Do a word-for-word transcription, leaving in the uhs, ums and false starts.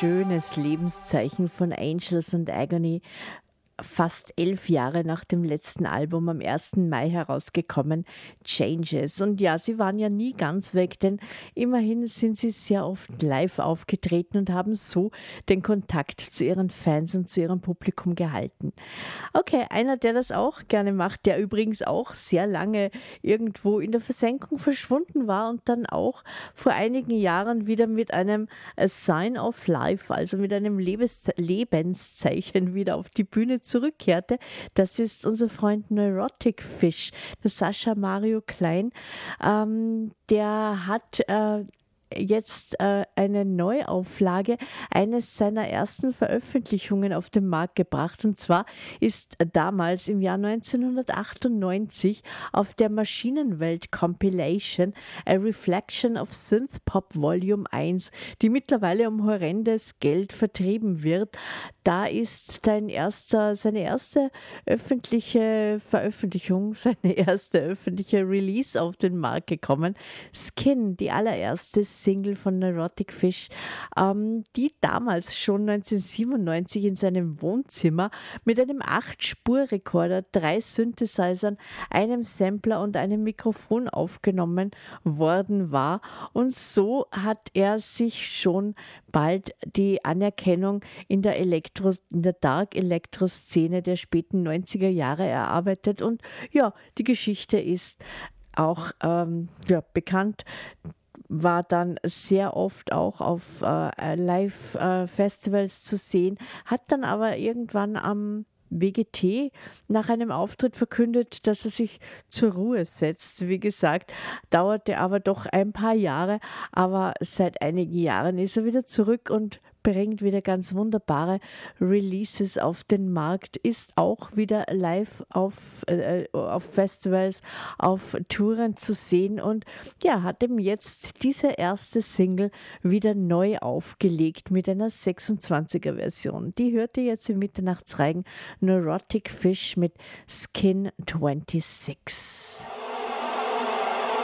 schönes Lebenszeichen von Angels and Agony. Fast elf Jahre nach dem letzten Album am ersten Mai herausgekommen, Changes. Und ja, sie waren ja nie ganz weg, denn immerhin sind sie sehr oft live aufgetreten und haben so den Kontakt zu ihren Fans und zu ihrem Publikum gehalten. Okay, einer, der das auch gerne macht, der übrigens auch sehr lange irgendwo in der Versenkung verschwunden war und dann auch vor einigen Jahren wieder mit einem A Sign of Life, also mit einem Lebens Lebenszeichen wieder auf die Bühne zurückkehrte. Das ist unser Freund Neurotic Fish, der Sascha Mario Klein. Ähm, der hat äh, jetzt äh, eine Neuauflage eines seiner ersten Veröffentlichungen auf den Markt gebracht. Und zwar ist damals im Jahr neunzehnhundertachtundneunzig auf der Maschinenwelt Compilation A Reflection of Synth Pop Volume eins, die mittlerweile um horrendes Geld vertrieben wird. Da ist dein erster, seine erste öffentliche Veröffentlichung, seine erste öffentliche Release auf den Markt gekommen. Skin, die allererste Single von Neurotic Fish, ähm, die damals schon neunzehnhundertsiebenundneunzig in seinem Wohnzimmer mit einem acht-Spur-Rekorder, drei Synthesizern, einem Sampler und einem Mikrofon aufgenommen worden war. Und so hat er sich schon bald die Anerkennung in der Elektro, in der Dark-Elektro-Szene der späten neunziger Jahre erarbeitet. Und ja, die Geschichte ist auch ähm, ja, bekannt, war dann sehr oft auch auf äh, Live-Festivals äh, zu sehen, hat dann aber irgendwann am W G T nach einem Auftritt verkündet, dass er sich zur Ruhe setzt. Wie gesagt, dauerte aber doch ein paar Jahre, aber seit einigen Jahren ist er wieder zurück und bringt wieder ganz wunderbare Releases auf den Markt, ist auch wieder live auf, äh, auf Festivals, auf Touren zu sehen und ja, hat ihm jetzt diese erste Single wieder neu aufgelegt mit einer sechsundzwanziger Version. Die hört ihr jetzt im Mitternachtsreigen Neurotic Fish mit Skin sechsundzwanzig.